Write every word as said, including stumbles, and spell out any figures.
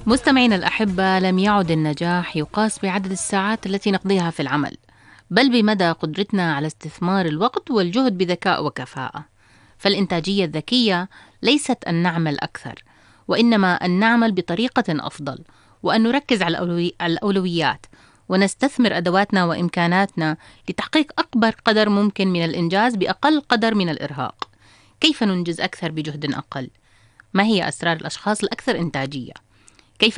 مستمعينا الأحبة، لم يعد النجاح يقاس بعدد الساعات التي نقضيها في العمل، بل بمدى قدرتنا على استثمار الوقت والجهد بذكاء وكفاءة. فالإنتاجية الذكية ليست أن نعمل أكثر، وإنما أن نعمل بطريقة أفضل، وأن نركز على الأولوي- الأولويات، ونستثمر أدواتنا وإمكاناتنا لتحقيق أكبر قدر ممكن من الإنجاز بأقل قدر من الإرهاق. كيف ننجز أكثر بجهد أقل؟ ما هي أسرار الأشخاص الأكثر إنتاجية؟